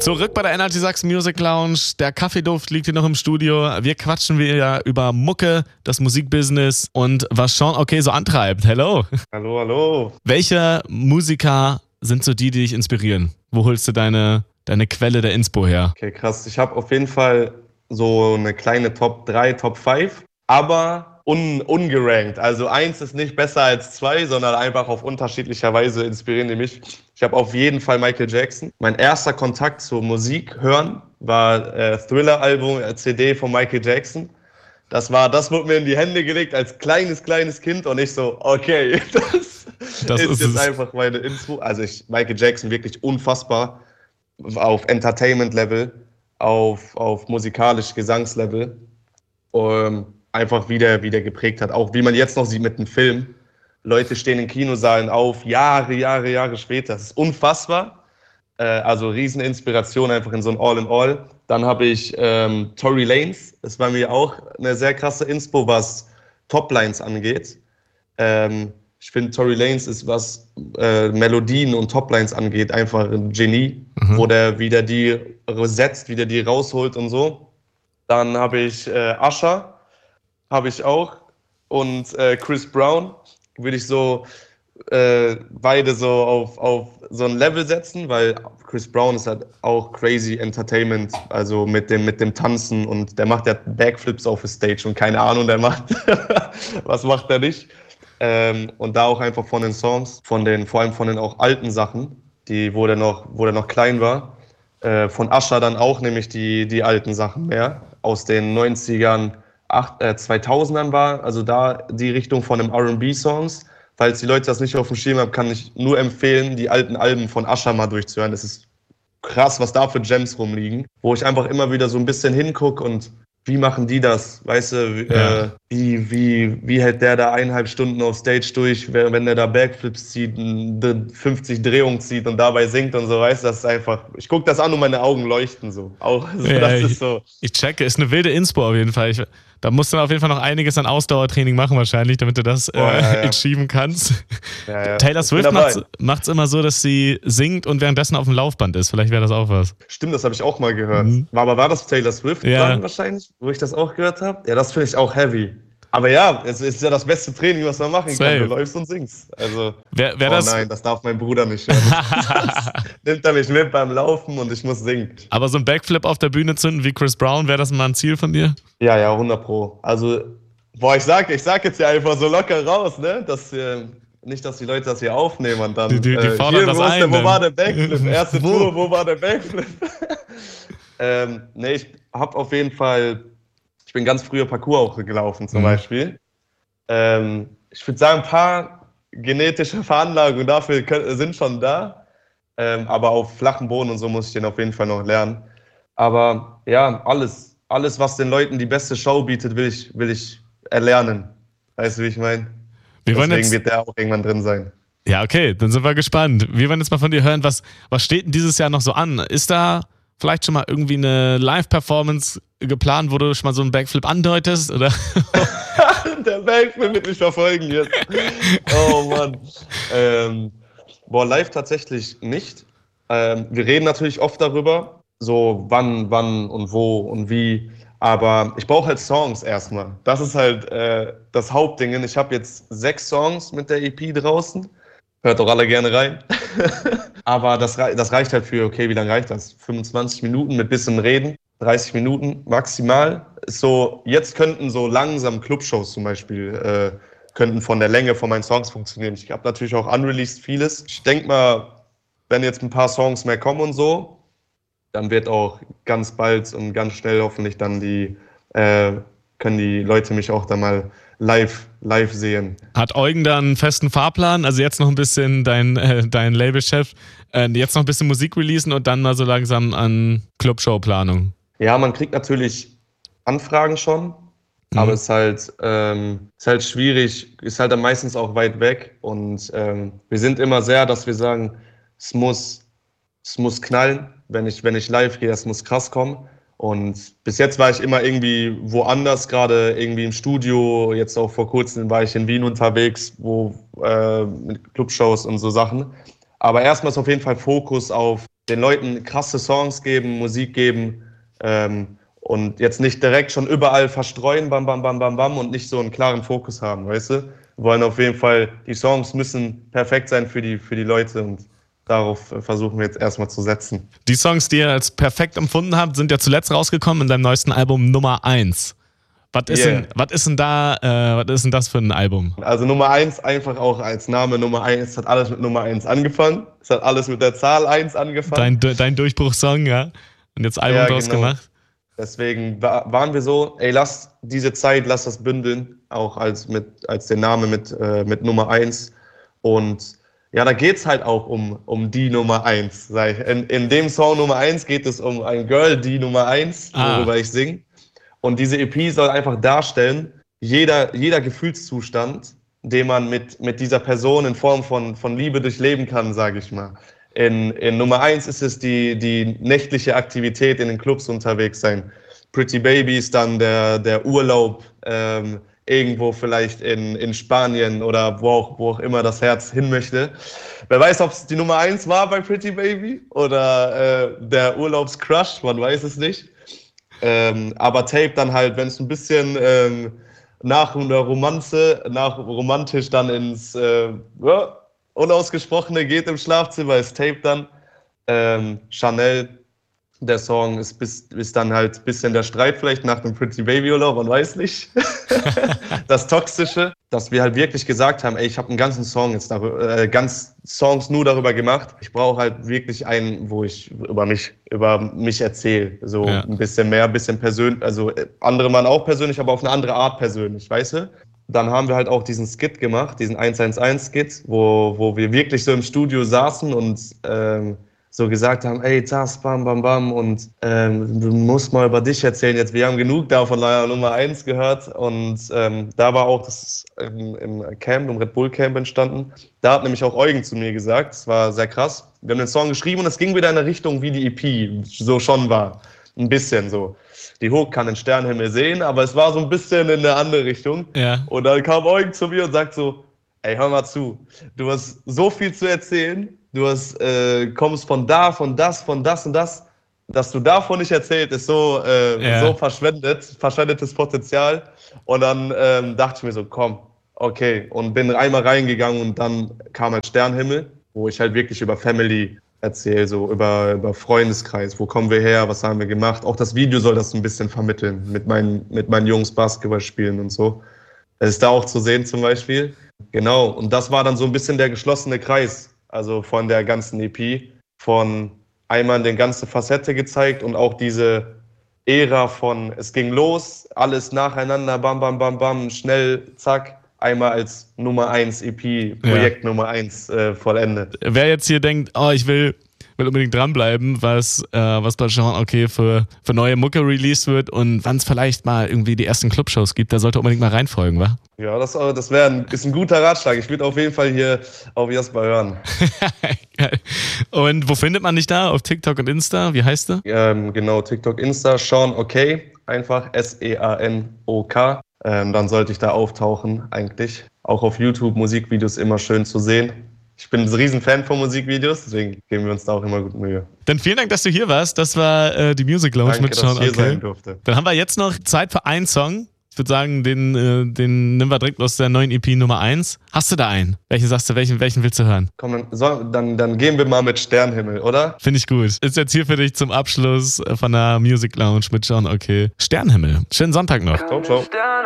Zurück bei der Energy Sachs Music Lounge. Der Kaffeeduft liegt hier noch im Studio. Wir quatschen wieder über Mucke, das Musikbusiness und was Sean okay so antreibt. Hello. Hallo, hallo. Welche Musiker sind so die dich inspirieren? Wo holst du deine Quelle der Inspo her? Okay, krass. Ich habe auf jeden Fall so eine kleine Top 3, Top 5, aber ungerankt. Also 1 ist nicht besser als 2, sondern einfach auf unterschiedlicher Weise inspirieren die mich. Ich habe auf jeden Fall Michael Jackson. Mein erster Kontakt zur Musik hören war Thriller-Album, CD von Michael Jackson. Das wurde mir in die Hände gelegt als kleines Kind und ich so, okay, das ist jetzt einfach meine Info. Also Michael Jackson wirklich unfassbar auf Entertainment-Level, auf musikalisch Gesangslevel. Einfach wieder geprägt hat. Auch wie man jetzt noch sieht mit dem Film. Leute stehen in Kinosaalen auf, Jahre später. Das ist unfassbar. Also Rieseninspiration einfach in so ein All-in-All. Dann habe ich Tory Lanez. Das war mir auch eine sehr krasse Inspo, was Toplines angeht. Ich finde, Tory Lanez ist, was Melodien und Toplines angeht, einfach ein Genie, wo der wieder die setzt, wieder die rausholt und so. Dann habe ich Usher. Habe ich auch. Und Chris Brown würde ich so beide so auf so ein Level setzen, weil Chris Brown ist halt auch crazy Entertainment, also mit dem Tanzen und der macht ja Backflips auf der Stage und keine Ahnung, was macht er nicht. Und da auch einfach von den Songs, vor allem von den auch alten Sachen, wo der noch klein war, von Usher dann auch nämlich die alten Sachen mehr, aus den 90ern, 2000ern war, also da die Richtung von den R&B-Songs. Falls die Leute das nicht auf dem Schirm haben, kann ich nur empfehlen, die alten Alben von Usher mal durchzuhören. Es ist krass, was da für Gems rumliegen, wo ich einfach immer wieder so ein bisschen hingucke und wie machen die das? Weißt du, wie hält der da 1,5 Stunden auf Stage durch, wenn der da Backflips zieht, 50 Drehungen zieht und dabei singt und so, weißt du, das ist einfach, ich gucke das an und meine Augen leuchten so. Auch, also, ja, das ist so. Ich checke, ist eine wilde Inspo auf jeden Fall. Da musst du auf jeden Fall noch einiges an Ausdauertraining machen wahrscheinlich, damit du das achieven kannst. Ja. Taylor Swift macht's immer so, dass sie singt und währenddessen auf dem Laufband ist. Vielleicht wäre das auch was. Stimmt, das habe ich auch mal gehört. Aber war das Taylor Swift dann wahrscheinlich, wo ich das auch gehört habe? Ja, das finde ich auch heavy. Aber ja, es ist ja das beste Training, was man machen kann. Du läufst und singst. Also, nein, das darf mein Bruder nicht hören. Nimmt er mich mit beim Laufen und ich muss singen. Aber so ein Backflip auf der Bühne zünden wie Chris Brown, wäre das mal ein Ziel von dir? Ja, 100%. Also, ich sag jetzt ja einfach so locker raus, ne? Nicht, dass die Leute das hier aufnehmen und dann die fordern das ein. Wo war der Backflip? Erste Tour, wo war der Backflip? Ich habe auf jeden Fall... Ich bin ganz früher Parkour auch gelaufen zum Beispiel. Ich würde sagen, ein paar genetische Veranlagungen dafür sind schon da. Aber auf flachem Boden und so muss ich den auf jeden Fall noch lernen. Aber ja, alles, was den Leuten die beste Show bietet, will ich erlernen. Weißt du, wie ich meine? Deswegen wird der auch irgendwann drin sein. Ja, okay, dann sind wir gespannt. Wir wollen jetzt mal von dir hören, was steht denn dieses Jahr noch so an? Ist da vielleicht schon mal irgendwie eine Live-Performance geplant, wo du schon mal so einen Backflip andeutest? Oder? Der Backflip wird mich verfolgen jetzt. Oh Mann. Live tatsächlich nicht. Wir reden natürlich oft darüber, so wann und wo und wie. Aber ich brauche halt Songs erstmal. Das ist halt das Hauptding. Ich habe jetzt 6 Songs mit der EP draußen. Hört doch alle gerne rein. Aber das reicht halt für, okay, wie lange reicht das? 25 Minuten mit bisschen Reden, 30 Minuten maximal. So, jetzt könnten so langsam Clubshows zum Beispiel, könnten von der Länge von meinen Songs funktionieren. Ich habe natürlich auch unreleased vieles. Ich denke mal, wenn jetzt ein paar Songs mehr kommen und so, dann wird auch ganz bald und ganz schnell hoffentlich dann können die Leute mich auch dann mal live sehen. Hat Eugen da einen festen Fahrplan? Also jetzt noch ein bisschen dein Labelchef, jetzt noch ein bisschen Musik releasen und dann mal so langsam an Clubshow-Planung? Ja, man kriegt natürlich Anfragen schon, aber es ist halt schwierig, ist halt dann meistens auch weit weg und wir sind immer sehr, dass wir sagen, es muss knallen, wenn ich live gehe, das muss krass kommen. Und bis jetzt war ich immer irgendwie woanders, gerade irgendwie im Studio. Jetzt auch vor kurzem war ich in Wien unterwegs, mit Clubshows und so Sachen. Aber erstmal ist auf jeden Fall Fokus auf den Leuten krasse Songs geben, Musik geben und jetzt nicht direkt schon überall verstreuen, bam, bam, bam, bam, bam und nicht so einen klaren Fokus haben, weißt du? Wir wollen auf jeden Fall, die Songs müssen perfekt sein für die Leute und darauf versuchen wir jetzt erstmal zu setzen. Die Songs, die ihr als perfekt empfunden habt, sind ja zuletzt rausgekommen in deinem neuesten Album Nummer 1. Was ist denn das für ein Album? Also Nummer 1 einfach auch als Name Nummer 1, hat alles mit Nummer 1 angefangen. Es hat alles mit der Zahl 1 angefangen. Dein Durchbruchssong, ja? Und jetzt Album draus gemacht? Deswegen waren wir so, ey, lass das bündeln, auch als den Namen mit Nummer 1. Und ja, da geht's halt auch um die Nummer 1. In dem Song Nummer 1 geht es um ein Girl, die Nummer 1, worüber ich singe. Und diese EP soll einfach darstellen, jeder Gefühlszustand, den man mit dieser Person in Form von Liebe durchleben kann, sage ich mal. In Nummer 1 ist es die nächtliche Aktivität in den Clubs unterwegs sein. Pretty Baby ist dann der Urlaub, irgendwo vielleicht in Spanien oder wo auch immer das Herz hin möchte. Wer weiß, ob es die Nummer 1 war bei Pretty Baby oder der Urlaubscrush, man weiß es nicht. Aber Tape dann halt, wenn es ein bisschen nach einer romantisch dann ins Unausgesprochene geht im Schlafzimmer, ist Tape dann. Chanel, der Song ist dann halt ein bisschen der Streit vielleicht nach dem Pretty Baby Urlaub, man weiß nicht. Das Toxische, dass wir halt wirklich gesagt haben, ey, ich habe einen ganzen Song jetzt Songs nur darüber gemacht. Ich brauche halt wirklich einen, wo ich über mich erzähle. So ein bisschen mehr, ein bisschen persönlich, also andere Mann auch persönlich, aber auf eine andere Art persönlich, weißt du? Dann haben wir halt auch diesen Skit gemacht, diesen 111-Skit, wo wir wirklich so im Studio saßen und so gesagt haben, ey, Zas, bam, bam, bam und du musst mal über dich erzählen jetzt. Wir haben genug da von deiner Nummer 1 gehört und da war auch das im Red Bull Camp entstanden. Da hat nämlich auch Eugen zu mir gesagt, es war sehr krass. Wir haben den Song geschrieben und es ging wieder in eine Richtung, wie die EP so schon war. Ein bisschen so. Die Hook kann den Sternenhimmel sehen, aber es war so ein bisschen in eine andere Richtung. Ja. Und dann kam Eugen zu mir und sagt so, ey, hör mal zu, du hast so viel zu erzählen, du kommst von das und das, dass du davon nicht erzählt, ist so verschwendetes Potenzial. Und dann dachte ich mir so, komm, okay. Und bin einmal reingegangen und dann kam halt Sternenhimmel, wo ich halt wirklich über Family erzähle, so über Freundeskreis, wo kommen wir her, was haben wir gemacht. Auch das Video soll das ein bisschen vermitteln, mit meinen Jungs Basketball spielen und so. Das ist da auch zu sehen zum Beispiel. Genau, und das war dann so ein bisschen der geschlossene Kreis. Also von der ganzen EP, von einmal die ganze Facette gezeigt und auch diese Ära von es ging los, alles nacheinander, bam, bam, bam, bam, schnell, zack, einmal als Nummer 1 EP, Projekt Nummer 1 vollendet. Wer jetzt hier denkt, oh, ich will unbedingt dranbleiben, was bei Sean okay für neue Mucke released wird und wann es vielleicht mal irgendwie die ersten Clubshows gibt, der sollte unbedingt mal reinfolgen, wa? Ja, das ist ein guter Ratschlag. Ich würde auf jeden Fall hier auf Jasper hören. Geil. Und wo findet man dich da? Auf TikTok und Insta? Wie heißt du? Genau, TikTok, Insta, Sean Okay, einfach SEANOK. Dann sollte ich da auftauchen eigentlich. Auch auf YouTube Musikvideos immer schön zu sehen. Ich bin ein Riesenfan von Musikvideos, deswegen geben wir uns da auch immer gut Mühe. Dann vielen Dank, dass du hier warst. Das war die Music Lounge mit Sean Okay. Sein durfte. Dann haben wir jetzt noch Zeit für einen Song. Ich würde sagen, den nehmen wir direkt aus der neuen EP Nummer 1. Hast du da einen? Welchen sagst du, welchen willst du hören? Komm, dann gehen wir mal mit Sternenhimmel, oder? Finde ich gut. Ist jetzt hier für dich zum Abschluss von der Music Lounge mit Sean Okay. Sternenhimmel. Schönen Sonntag noch. Ciao, ciao.